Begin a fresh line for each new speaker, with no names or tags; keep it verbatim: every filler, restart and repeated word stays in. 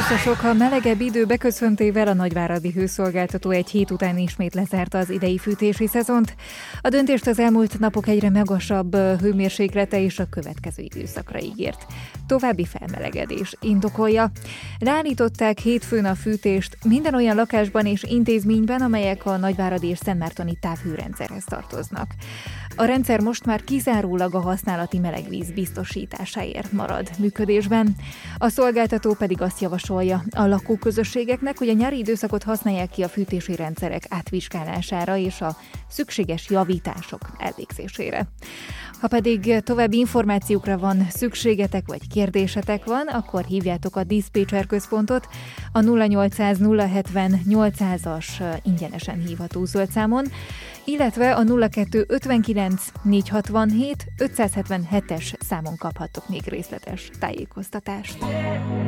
Házasok, a melegebb idő beköszöntével a nagyváradi hőszolgáltató egy hét után ismét lezárta az idei fűtési szezont. A döntést az elmúlt napok egyre magasabb hőmérséklete és a következő időszakra ígért. További felmelegedés indokolja. Leállították hétfőn a fűtést minden olyan lakásban és intézményben, amelyek a nagyváradi és szentmártoni távhőrendszerhez tartoznak. A rendszer most már kizárólag a használati melegvíz biztosításáért marad működésben. A szolgáltató pedig azt javasolja a lakóközösségeknek, hogy a nyári időszakot használják ki a fűtési rendszerek átvizsgálására és a szükséges javítások elvégzésére. Ha pedig további információkra van szükségetek vagy kérdésetek van, akkor hívjátok a diszpécser központot a nulla nyolcszáz nulla hetven nyolcszázas ingyenesen hívható zöld számon, illetve a nulla kettő ötvenkilenc négyszázhatvanhét ötszázhetvenhetes számon kaphattok még részletes tájékoztatást.